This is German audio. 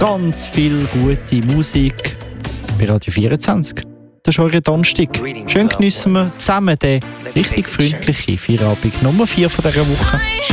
ganz viel gute Musik bei Radio 24. Das ist eure Donnerstag. Schön geniessen wir zusammen den richtig freundlichen Feierabend Nummer 4 von dieser Woche.